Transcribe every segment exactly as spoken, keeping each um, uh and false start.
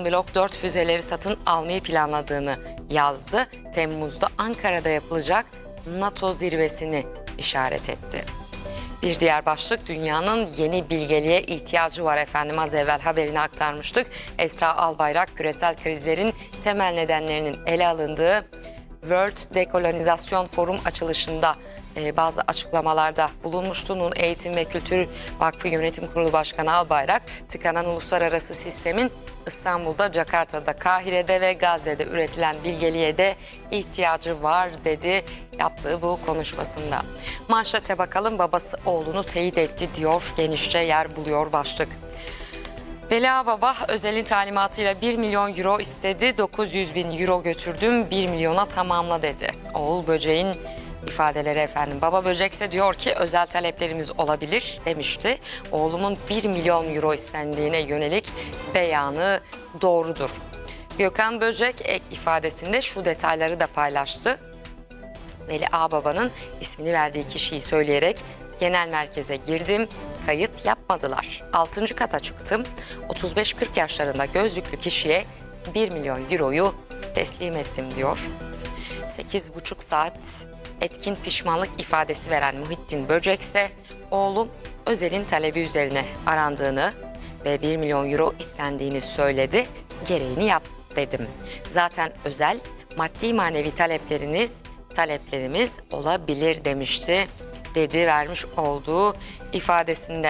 Blok dört füzeleri satın almayı planladığını yazdı. Temmuz'da Ankara'da yapılacak NATO zirvesini işaret etti. Bir diğer başlık, dünyanın yeni bilgeliğe ihtiyacı var efendim. Az evvel haberini aktarmıştık. Esra Albayrak küresel krizlerin temel nedenlerinin ele alındığı World Dekolonizasyon Forum açılışında e, bazı açıklamalarda bulunmuştu. Nun Eğitim ve Kültür Vakfı Yönetim Kurulu Başkanı Albayrak, tıkanan uluslararası sistemin İstanbul'da, Jakarta'da, Kahire'de ve Gazze'de üretilen bilgeliğe de ihtiyacı var dedi yaptığı bu konuşmasında. Manşete bakalım, babası oğlunu teyit etti diyor, genişçe yer buluyor başlık. Veli Ağababa Özel'in talimatıyla bir milyon euro istedi, dokuz yüz bin euro götürdüm, bir milyona tamamla dedi. Oğul Böcek'in ifadeleri efendim. Baba Böcekse diyor ki özel taleplerimiz olabilir demişti. Oğlumun bir milyon euro istendiğine yönelik beyanı doğrudur. Gökhan Böcek ek ifadesinde şu detayları da paylaştı. Veli Ağababa'nın ismini verdiği kişiyi söyleyerek genel merkeze girdim, kayıt yapmadılar. altıncı kata çıktım, otuz beş kırk yaşlarında gözlüklü kişiye bir milyon euroyu teslim ettim diyor. sekiz buçuk saat etkin pişmanlık ifadesi veren Muhittin Böcek ise oğlum Özel'in talebi üzerine arandığını ve bir milyon euro istendiğini söyledi, gereğini yap dedim. Zaten Özel maddi manevi talepleriniz taleplerimiz olabilir demişti, dedi vermiş olduğu ifadesinde.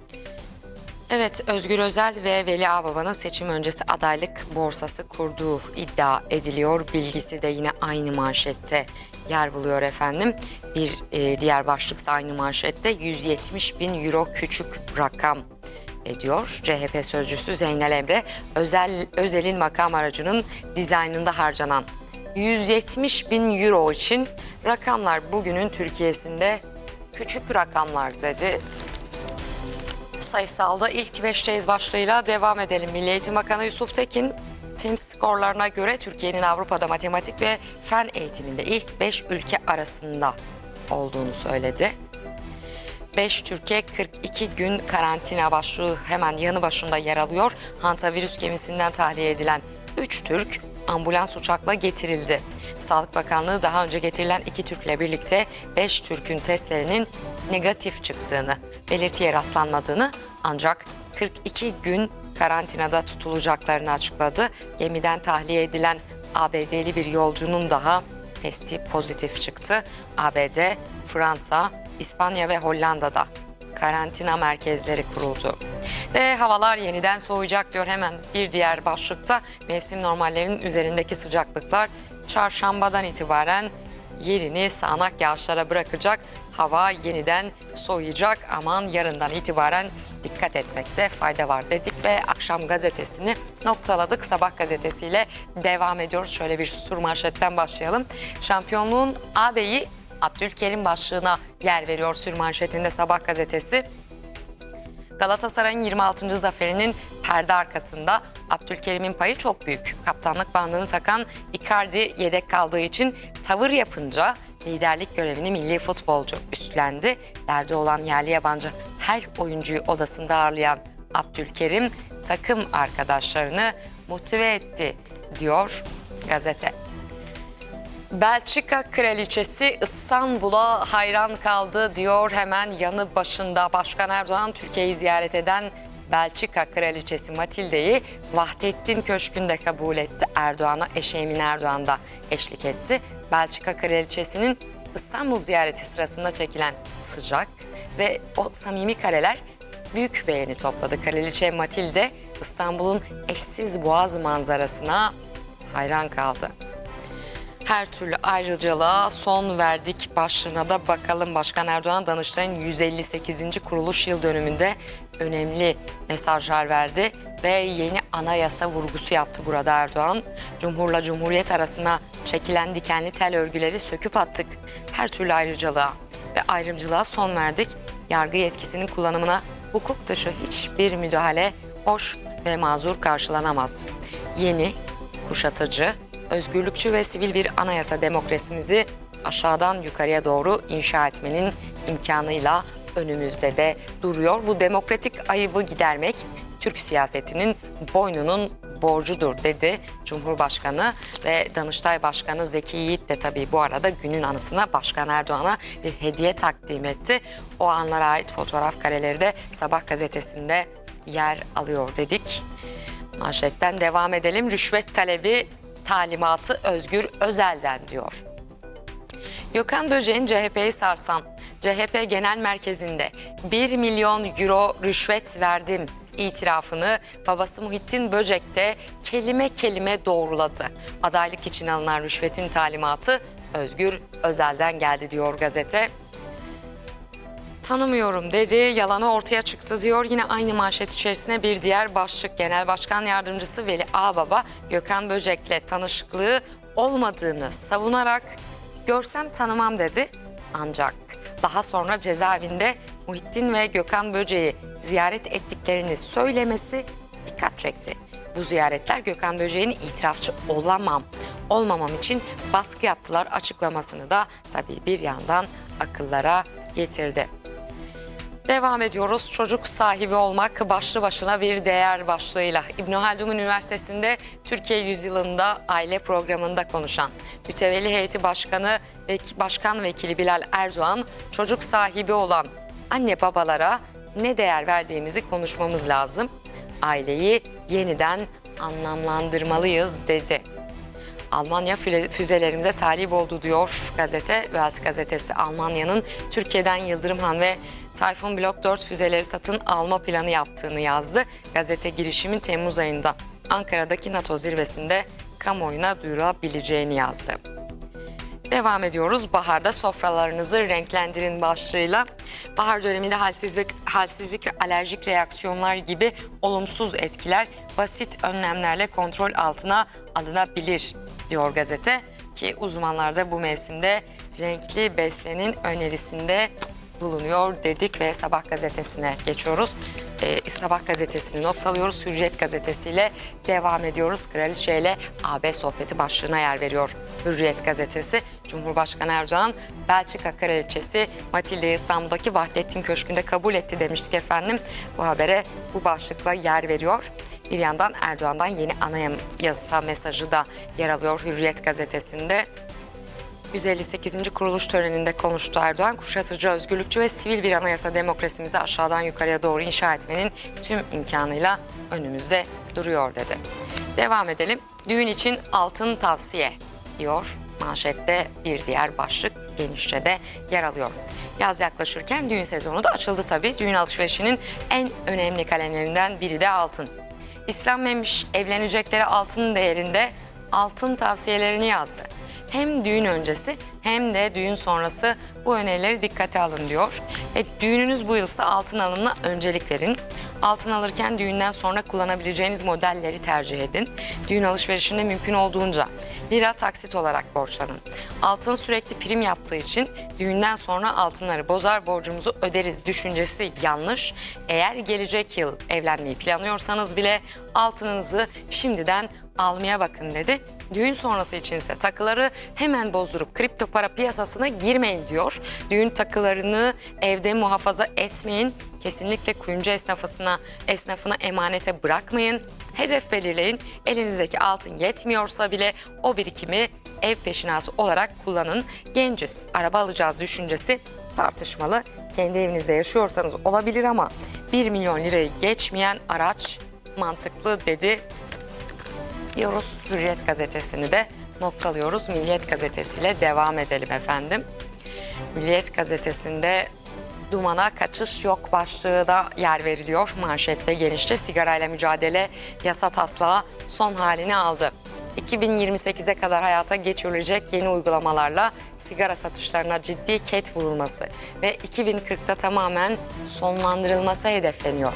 Evet, Özgür Özel ve Veli Ağababa'nın seçim öncesi adaylık borsası kurduğu iddia ediliyor. Bilgisi de yine aynı manşette yer buluyor efendim. Bir e, diğer başlıksa aynı manşette yüz yetmiş bin euro küçük rakam ediyor. C H P sözcüsü Zeynel Emre, Özel Özel'in makam aracının dizaynında harcanan yüz yetmiş bin euro için rakamlar bugünün Türkiye'sinde küçük rakamlar dedi. Sayısalda ilk beşteyiz başlığıyla devam edelim. Milli Eğitim Bakanı Yusuf Tekin, Teams skorlarına göre Türkiye'nin Avrupa'da matematik ve fen eğitiminde ilk beş ülke arasında olduğunu söyledi. beş Türkiye kırk iki gün karantina başlığı hemen yanı başında yer alıyor. Hantavirüs gemisinden tahliye edilen üç Türk ambulans uçakla getirildi. Sağlık Bakanlığı daha önce getirilen iki Türk'le birlikte beş Türk'ün testlerinin negatif çıktığını, belirtiye rastlanmadığını ancak kırk iki gün karantinada tutulacaklarını açıkladı. Gemiden tahliye edilen A B D'li bir yolcunun daha testi pozitif çıktı. A B D, Fransa, İspanya ve Hollanda'da karantina merkezleri kuruldu. Ve havalar yeniden soğuyacak diyor hemen bir diğer başlıkta. Mevsim normallerinin üzerindeki sıcaklıklar çarşambadan itibaren yerini sağanak yağışlara bırakacak. Hava yeniden soğuyacak, aman yarından itibaren dikkat etmekte fayda var dedik ve akşam gazetesini noktaladık. Sabah gazetesiyle devam ediyoruz. Şöyle bir sur manşetten başlayalım. Şampiyonluğun ağabeyi Abdülkerim başlığına yer veriyor sürmanşetinde Sabah gazetesi. Galatasaray'ın yirmi altıncı zaferinin perde arkasında Abdülkerim'in payı çok büyük. Kaptanlık bandını takan Icardi yedek kaldığı için tavır yapınca liderlik görevini milli futbolcu üstlendi. Derdi olan yerli yabancı her oyuncuyu odasında ağırlayan Abdülkerim takım arkadaşlarını motive etti diyor gazete. Belçika kraliçesi İstanbul'a hayran kaldı diyor hemen yanı başında. Başkan Erdoğan Türkiye'yi ziyaret eden Belçika kraliçesi Matilde'yi Vahdettin Köşkü'nde kabul etti. Erdoğan'a eşi Emine Erdoğan da eşlik etti. Belçika kraliçesinin İstanbul ziyareti sırasında çekilen sıcak ve o samimi kareler büyük beğeni topladı. Kraliçe Matilde İstanbul'un eşsiz boğaz manzarasına hayran kaldı. Her türlü ayrıcalığa son verdik başlığına da bakalım. Başkan Erdoğan Danıştay'ın yüz elli sekizinci kuruluş yıl dönümünde önemli mesajlar verdi ve yeni anayasa vurgusu yaptı burada Erdoğan. Cumhurla Cumhuriyet arasına çekilen dikenli tel örgüleri söküp attık. Her türlü ayrıcalığa ve ayrımcılığa son verdik. Yargı yetkisinin kullanımına hukuk dışı hiçbir müdahale hoş ve mazur karşılanamaz. Yeni, kuşatıcı, özgürlükçü ve sivil bir anayasa demokrasimizi aşağıdan yukarıya doğru inşa etmenin imkanıyla önümüzde de duruyor. Bu demokratik ayıbı gidermek Türk siyasetinin boynunun borcudur dedi Cumhurbaşkanı ve Danıştay Başkanı Zeki Yiğit de tabii bu arada günün anısına Başkan Erdoğan'a bir hediye takdim etti. O anlara ait fotoğraf kareleri de Sabah gazetesinde yer alıyor dedik. Manşetten devam edelim. Rüşvet talebi talimatı Özgür Özel'den diyor. Gökhan Böcek'in C H P'yi sarsan C H P Genel Merkezi'nde bir milyon euro rüşvet verdim itirafını babası Muhittin Böcek de kelime kelime doğruladı. Adaylık için alınan rüşvetin talimatı Özgür Özel'den geldi diyor gazete. Tanımıyorum dedi, yalanı ortaya çıktı diyor. Yine aynı manşet içerisine bir diğer başlık. Genel Başkan Yardımcısı Veli Ağbaba, Gökhan Böcek'le tanışıklığı olmadığını savunarak görsem tanımam dedi. Ancak daha sonra cezaevinde Muhittin ve Gökhan Böcek'i ziyaret ettiklerini söylemesi dikkat çekti. Bu ziyaretler Gökhan Böcek'in itirafçı olamam, olmamam için baskı yaptılar açıklamasını da tabii bir yandan akıllara getirdi. Devam ediyoruz. Çocuk sahibi olmak başlı başına bir değer başlığıyla. İbn Haldun Üniversitesi'nde Türkiye Yüzyılı'nda aile programında konuşan Mütevelli Heyeti Başkanı ve Başkan Vekili Bilal Erdoğan, çocuk sahibi olan anne babalara ne değer verdiğimizi konuşmamız lazım. Aileyi yeniden anlamlandırmalıyız dedi. Almanya füzelerimize talip oldu diyor gazete. Welt gazetesi Almanya'nın Türkiye'den Yıldırım ve Tayfun Blok dört füzeleri satın alma planı yaptığını yazdı. Gazete girişimin Temmuz ayında Ankara'daki NATO zirvesinde kamuoyuna duyurabileceğini yazdı. Devam ediyoruz. Baharda sofralarınızı renklendirin başlığıyla. Bahar döneminde halsizlik, halsizlik ve alerjik reaksiyonlar gibi olumsuz etkiler basit önlemlerle kontrol altına alınabilir diyor gazete. Ki uzmanlar da bu mevsimde renkli beslenin önerisinde bulunuyor dedik ve Sabah gazetesine geçiyoruz. Ee, Sabah gazetesini not alıyoruz. Hürriyet gazetesiyle devam ediyoruz. Kraliçe ile A B sohbeti başlığına yer veriyor Hürriyet gazetesi. Cumhurbaşkanı Erdoğan, Belçika Kraliçesi Matilda'yı İstanbul'daki Vahdettin Köşkü'nde kabul etti demiştik efendim. Bu habere bu başlıkla yer veriyor. Bir yandan Erdoğan'dan yeni anayasa mesajı da yer alıyor Hürriyet gazetesinde. yüz elli sekizinci kuruluş töreninde konuştu Erdoğan. Kuşatıcı, özgürlükçü ve sivil bir anayasa demokrasimizi aşağıdan yukarıya doğru inşa etmenin tüm imkanıyla önümüzde duruyor dedi. Devam edelim. Düğün için altın tavsiye diyor. Manşette bir diğer başlık genişçe de yer alıyor. Yaz yaklaşırken düğün sezonu da açıldı tabii. Düğün alışverişinin en önemli kalemlerinden biri de altın. İstenmemiş evleneceklere altın değerinde altın tavsiyelerini yazdı. Hem düğün öncesi hem de düğün sonrası bu önerileri dikkate alın diyor. E, düğününüz bu yılsa altın alımına öncelik verin. Altın alırken düğünden sonra kullanabileceğiniz modelleri tercih edin. Düğün alışverişinde mümkün olduğunca lira taksit olarak borçlanın. Altın sürekli prim yaptığı için düğünden sonra altınları bozar, borcumuzu öderiz düşüncesi yanlış. Eğer gelecek yıl evlenmeyi planlıyorsanız bile altınınızı şimdiden almaya bakın dedi. Düğün sonrası içinse takıları hemen bozdurup kripto para piyasasına girmeyin diyor. Düğün takılarını evde muhafaza etmeyin. Kesinlikle kuyumcu esnafına, esnafına emanete bırakmayın. Hedef belirleyin. Elinizdeki altın yetmiyorsa bile o birikimi ev peşinatı olarak kullanın. Genciz, araba alacağız düşüncesi tartışmalı. Kendi evinizde yaşıyorsanız olabilir ama bir milyon lirayı geçmeyen araç mantıklı dedi diyoruz. Hürriyet gazetesini de noktalıyoruz. Milliyet gazetesiyle devam edelim efendim. Milliyet gazetesinde dumana kaçış yok başlığı da yer veriliyor. Manşette genişçe sigarayla mücadele yasa taslağı son halini aldı. iki bin yirmi sekize kadar hayata geçirilecek yeni uygulamalarla sigara satışlarına ciddi ket vurulması ve iki bin kırkta tamamen sonlandırılması hedefleniyor.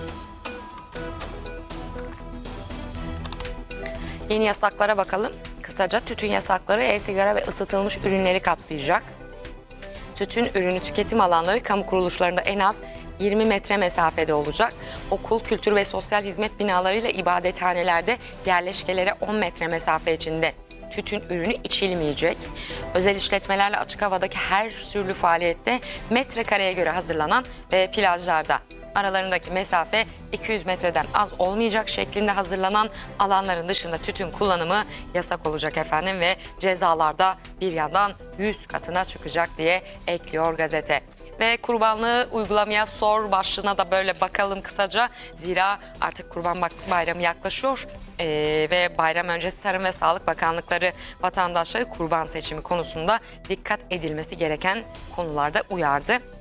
Yeni yasaklara bakalım. Kısaca tütün yasakları e-sigara ve ısıtılmış ürünleri kapsayacak. Tütün ürünü tüketim alanları kamu kuruluşlarında en az yirmi metre mesafede olacak. Okul, kültür ve sosyal hizmet binalarıyla ibadethanelerde yerleşkelere on metre mesafe içinde tütün ürünü içilmeyecek. Özel işletmelerle açık havadaki her türlü faaliyette metrekareye göre hazırlanan ve plajlarda aralarındaki mesafe iki yüz metreden az olmayacak şeklinde hazırlanan alanların dışında tütün kullanımı yasak olacak efendim ve cezalarda bir yandan yüz katına çıkacak diye ekliyor gazete. Ve kurbanlığı uygulamaya sor başlığına da böyle bakalım kısaca. Zira artık Kurban Bayramı yaklaşıyor ee, ve bayram öncesi Tarım ve Sağlık Bakanlıkları vatandaşları kurban seçimi konusunda dikkat edilmesi gereken konularda uyardı.